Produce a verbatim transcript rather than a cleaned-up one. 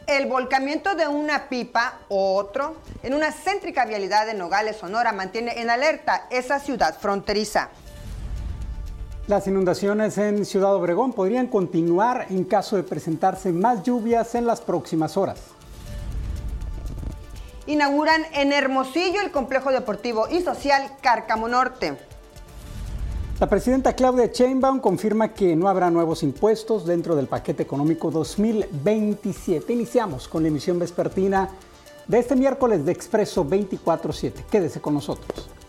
El volcamiento de una pipa, otro, en una céntrica vialidad de Nogales, Sonora, mantiene en alerta esa ciudad fronteriza. Las inundaciones en Ciudad Obregón podrían continuar en caso de presentarse más lluvias en las próximas horas. Inauguran en Hermosillo el complejo deportivo y social Cárcamo Norte. La presidenta Claudia Sheinbaum confirma que no habrá nuevos impuestos dentro del paquete económico dos mil veintisiete. Iniciamos con la emisión vespertina de este miércoles de Expreso veinticuatro siete. Quédese con nosotros.